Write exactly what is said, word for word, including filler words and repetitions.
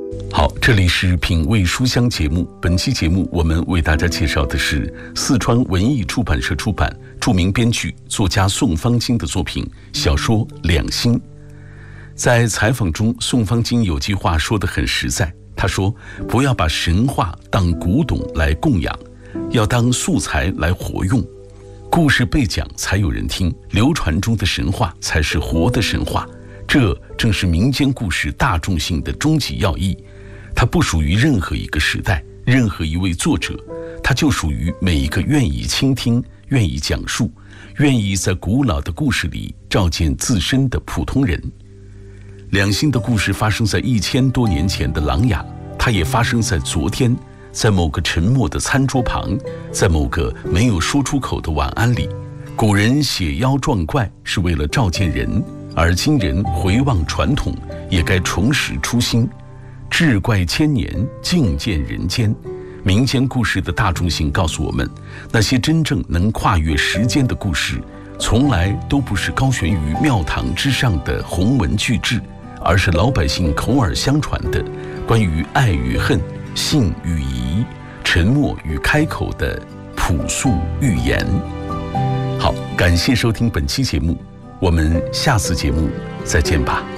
好，这里是品味书香节目。本期节目我们为大家介绍的是四川文艺出版社出版、著名编剧、作家宋方金的作品小说《两心》。在采访中，宋方金有句话说得很实在，他说：“不要把神话当古董来供养，要当素材来活用。故事被讲才有人听，流传中的神话才是活的神话。这正是民间故事大众性的终极要义。它不属于任何一个时代，任何一位作者，它就属于每一个愿意倾听、愿意讲述、愿意在古老的故事里照见自身的普通人。”两心的故事发生在一千多年前的琅琊，它也发生在昨天，在某个沉默的餐桌旁，在某个没有说出口的晚安里。古人写妖撞怪是为了照见人，而今人回望传统，也该重拾初心。志怪千年，尽见人间。民间故事的大众性告诉我们，那些真正能跨越时间的故事，从来都不是高悬于庙堂之上的宏文巨制，而是老百姓口耳相传的关于爱与恨、信与疑、沉默与开口的朴素寓言。好，感谢收听本期节目，我们下次节目再见吧。